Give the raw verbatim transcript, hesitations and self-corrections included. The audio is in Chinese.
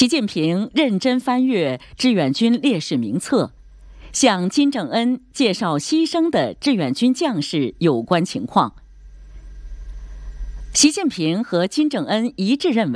习近平认真翻阅志愿军烈士名册，向金正恩介绍牺牲的志愿军将士有关情况。习近平和金正恩一致认为，